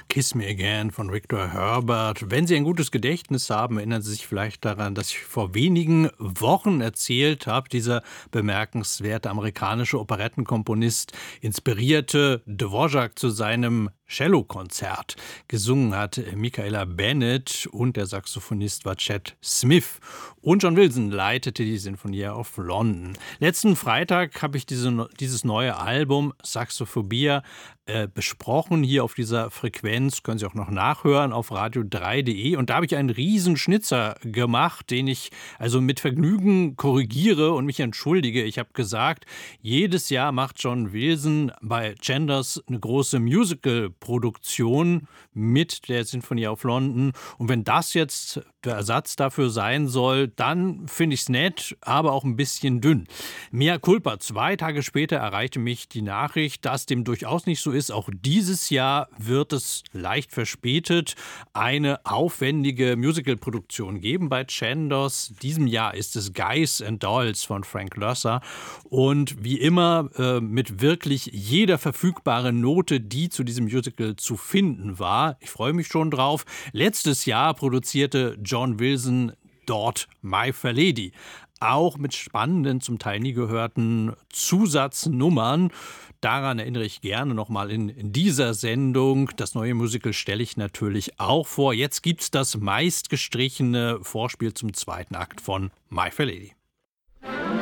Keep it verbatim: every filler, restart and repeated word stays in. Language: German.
Kiss Me Again von Victor Herbert. Wenn Sie ein gutes Gedächtnis haben, erinnern Sie sich vielleicht daran, dass ich vor wenigen Wochen erzählt habe, dieser bemerkenswerte amerikanische Operettenkomponist inspirierte Dvorak zu seinem Cellokonzert. Gesungen hat Michaela Bennett und der Saxophonist war Chet Smith. Und John Wilson leitete die Sinfonie of London. Letzten Freitag habe ich diese, dieses neue Album Saxophobia äh, besprochen, hier auf dieser Frequenz. Können Sie auch noch nachhören auf radio drei punkt de. Und da habe ich einen Riesenschnitzer gemacht, den ich also mit Vergnügen korrigiere und mich entschuldige. Ich habe gesagt, jedes Jahr macht John Wilson bei Genders eine große Musical-Produktion mit der Sinfonie of London. Und wenn das jetzt der Ersatz dafür sein soll, dann finde ich es nett, aber auch ein bisschen dünn. Mea culpa. Zwei Tage später erreichte mich die Nachricht, dass dem durchaus nicht so ist. Auch dieses Jahr wird es leicht verspätet eine aufwendige Musicalproduktion geben bei Chandos. Diesem Jahr ist es Guys and Dolls von Frank Loesser. Und wie immer äh, mit wirklich jeder verfügbaren Note, die zu diesem Musical zu finden war. Ich freue mich schon drauf. Letztes Jahr produzierte John Wilson dort My Fair Lady. Auch mit spannenden, zum Teil nie gehörten Zusatznummern. Daran erinnere ich gerne nochmal in, in dieser Sendung. Das neue Musical stelle ich natürlich auch vor. Jetzt gibt es das meistgestrichene Vorspiel zum zweiten Akt von My Fair Lady.